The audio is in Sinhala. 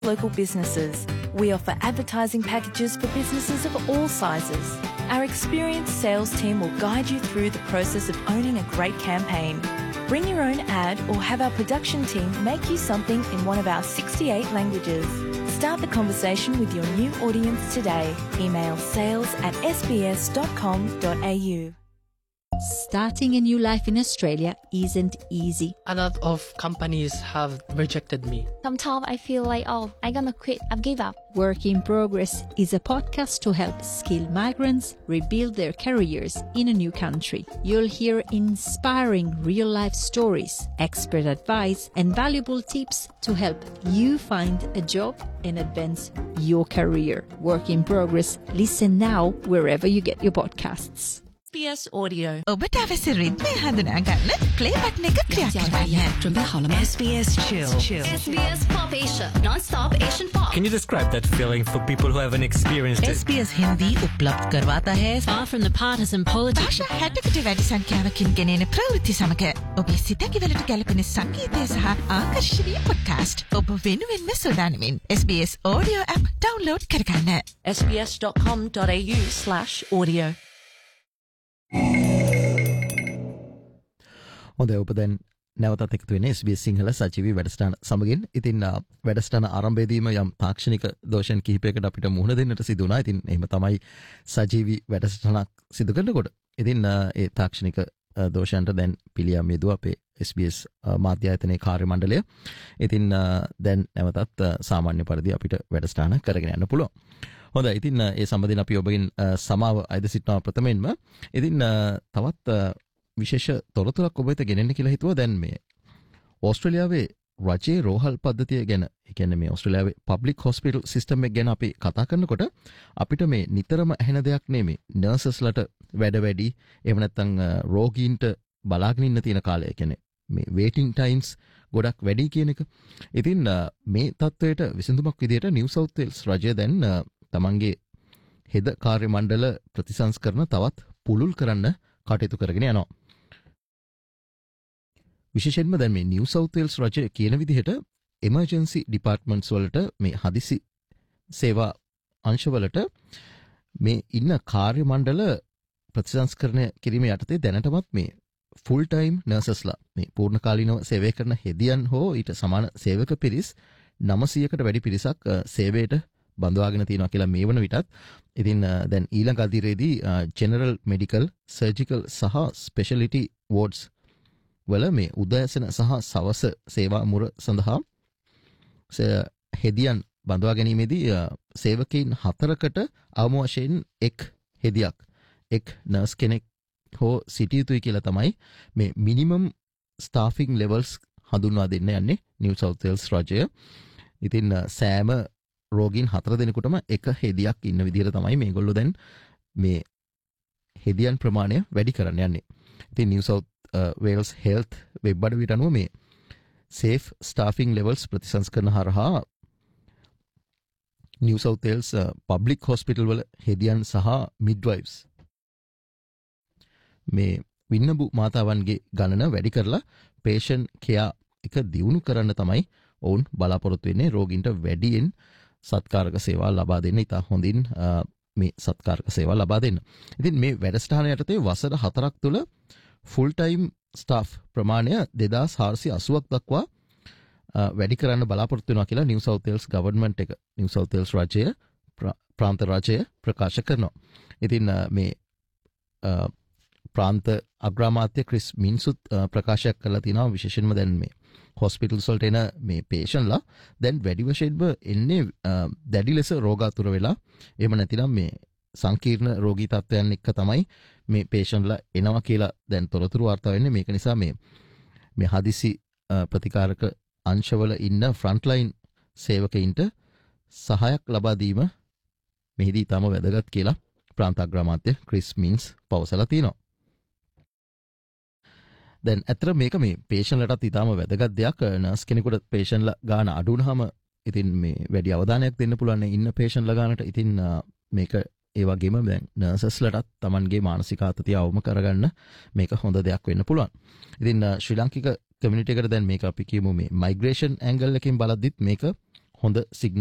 local businesses. We offer advertising packages for businesses of all sizes. Our experienced sales team will guide you through the process of owning a great campaign. Bring your own ad or have our production team make you something in one of our 68 languages. Start the conversation with your new audience today. Email sales@sbs.com.au. Starting a new life in Australia isn't easy. A lot of companies have rejected me. Sometimes I feel like, I'm gonna quit, I've give up. Work in Progress is a podcast to help skilled migrants rebuild their careers in a new country. You'll hear inspiring real-life stories, expert advice, and valuable tips to help you find a job and advance your career. Work in Progress. Listen now wherever you get your podcasts. SBS Audio. ඔබට අවශ්‍ය රිද්මය හඳුනා ගන්න ප්ලේ බටන් එක ක්‍රියාත්මක කරන්න. SBS Chill. SBS Pop Asia, non-stop Asian pop. Can you describe that feeling for people who haven't experienced it? SBS Hindi उपलब्ध करवाता है Far from the partisan politics. भाषा 60කට වැඩි සංඛ්‍යාවකින් ගෙනෙන ප්‍රවෘත්ති සමග ඔබේ සිතකවලට ගැලපෙන සංගීතය සහ ආකර්ෂණීය පොඩ්කාස්ට් ඔබ වෙනුවෙන්ම සොදානමින් SBS Audio app download කරගන්න. sbs.com.au/audio. හොඳයි ඔබ දැන් නැවතත් එකතු වෙන්නේ SBS සිංහල සජීවී වැඩසටහන සමගින්. ඉතින් වැඩසටහන ආරම්භයේදීම යම් තාක්ෂණික දෝෂයන් කිහිපයකට අපිට මුහුණ දෙන්නට සිදු වුණා. ඉතින් එහෙම තමයි සජීවී වැඩසටහනක් සිදු කරනකොට. ඉතින් ඒ තාක්ෂණික දෝෂයන්ට දැන් පිළියම් යෙදුවා අපේ SBS මාධ්‍ය ආයතනයේ කාර්ය මණ්ඩලය. ඉතින් දැන් නැවතත් සාමාන්‍ය පරිදි අපිට වැඩසටහන කරගෙන යන්න පුළුවන්. හොඳයි. ඉතින් ඒ සම්බන්ධයෙන් අපි ඔබගෙන් සමාව අයද සිටිනවා ප්‍රථමයෙන්ම. ඉතින් තවත් විශේෂ තොරතුරක් ඔබ වෙත ගෙනෙන්න කියලා හිතුවා. දැන් මේ ඕස්ට්‍රේලියාවේ රජයේ රෝහල් පද්ධතිය ගැන, ඒ කියන්නේ මේ ඕස්ට්‍රේලියාවේ පබ්ලික් හොස්පිටල් සිස්ටම් එක ගැන අපි කතා කරනකොට අපිට මේ නිතරම ඇහෙන දෙයක් නෙමෙයි නර්සස්ලට වැඩ වැඩි, එහෙම නැත්නම් රෝගීන්ට බලාගෙන ඉන්න තියෙන කාලය, ඒ කියන්නේ මේ වේටිං ටයිම්ස් ගොඩක් වැඩි කියන එක. ඉතින් මේ තත්ත්වයට විසඳුමක් විදියට නිව් සවුත් වේල්ස් රජය දැන් තමන්ගේ හෙද කාර්ය මණ්ඩල ප්‍රතිසංස්කරණ තවත් පුළුල් කරන්න කටයුතු කරගෙන යනවා. විශේෂයෙන්ම දැන් මේ නිව් සවුත් වේල්ස් රජය කියන විදිහට එමර්ජන්සි ඩිපාර්ට්මන්ට්ස් වලට මේ හදිසි සේවා අංශවලට මේ ඉන්න කාර්ය මණ්ඩල ප්‍රතිසංස්කරණය කිරීම යටතේ දැනටමත් මේ ෆුල් ටයිම් නර්සස්ලා, මේ පූර්ණ කාලීනව සේවය කරන හෙදියන් හෝ ඊට සමාන සේවක පිරිස් 900කට වැඩි පිරිසක් සේවයට බඳවාගෙන තියෙනවා කියලා මේ වන විටත්. ඉතින් දැන් ඊළඟ අදියරේදී ජෙනරල් මෙඩිකල්, සර්ජිකල් සහ ස්පෙෂලිටි වෝඩ්ස් වල මේ උදෑසන සහ සවස සේවා මුර සඳහා හෙදියන් බඳවා ගැනීමේදී සේවකයන් 4කට අවම වශයෙන් එක් හෙදියක්, එක් නර්ස් කෙනෙක් හෝ සිටිය යුතුයි කියලා තමයි මේ මිනිමම් ස්ටාෆින් ලෙවල්ස් හඳුන්වා දෙන්න යන්නේ නිව් සවුත් වේල්ස් රජය. ඉතින් සෑම රෝගීන් 4 දෙනෙකුටම එක හෙදියක් ඉන්න විදිහට තමයි මේගොල්ලෝ දැන් මේ හෙදියන් ප්‍රමාණය වැඩි කරන්න යන්නේ. ඉතින් New south Wales health web අඩවියට අනුව මේ සේෆ් ස්ටාෆින් ලෙවල්ස් ප්‍රතිසංස්කරණ හරහා New south Wales public hospital වල හෙදියන් සහ මිඩ්වයිෆ්ස් මේ වින්නබු මාතාවන්ගේ ගණන වැඩි කරලා පේෂන් කෙයා එක දියුණු කරන්න තමයි ඔවුන් බලාපොරොත්තු වෙන්නේ. රෝගීන්ට වැඩියෙන් සත්කාරක සේවා ලබා දෙන්න, ඉතා හොඳින් මේ සත්කාරක සේවා ලබා දෙන්න. ඉතින් මේ වැඩසටහන යටතේ වසර 4ක් තුළ ෆුල් ටයිම් ස්ටාෆ් ප්‍රමාණය 2480ක් දක්වා වැඩි කරන්න බලාපොරොත්තු වෙනවා කියලා නිව් සවුත් වේල්ස් ගවර්න්මන්ට් එක, නිව් සවුත් වේල්ස් රජය, ප්‍රාන්ත රජය ප්‍රකාශ කරනවා. ඉතින් මේ ප්‍රාන්ත අග්‍රාමාත්‍ය ක්‍රිස් මින්සුත් ප්‍රකාශයක් කරලා තිනවා. විශේෂයෙන්ම දැන් මේ හොස්පිටල්ස් වලට එන මේ පේෂන්ලා දැන් වැඩි වශයෙන්ම එන්නේ දැඩි ලෙස රෝගාතුර වෙලා, එහෙම නැතිනම් මේ සංකීර්ණ රෝගී තත්ත්වයන් එක්ක තමයි මේ පේෂන්ලා එනවා කියලා දැන් තොරතුරු වාර්තා වෙන්නේ. මේක නිසා මේ හදිසි ප්‍රතිකාරක අංශවල ඉන්න ෆ්‍රන්ට්ලයින් සේවකයින්ට සහායක් ලබා දීම මෙහිදී තම වැදගත් කියලා ප්‍රාන්ත අග්‍රාමාත්‍ය ක්‍රිස් මින්ස් පවසලා තිනවා. දැන් අතර මේක මේ පේෂන්ලටත් ඉතාම වැදගත් දෙයක්. නර්ස් කෙනෙකුට පේෂන්ලා ගාන අඩු වුනහම ඉතින් මේ වැඩි අවධානයක් දෙන්න පුළුවන් ඉන්න පේෂන්ලා ගානට. ඉතින් මේක ඒ වගේම දැන් නර්සස්ලටත් Tamanගේ මානසික ආතතිය අවම කරගන්න මේක හොඳ දෙයක් වෙන්න පුළුවන්. ඉතින් ශ්‍රී ලාංකික කමියුනිටි එකට දැන් මේක අපි කියමු මේ මයිග්‍රේෂන් ඇන්ගල් එකකින් බලද්දිත් මේක හොඳ සිග්නල්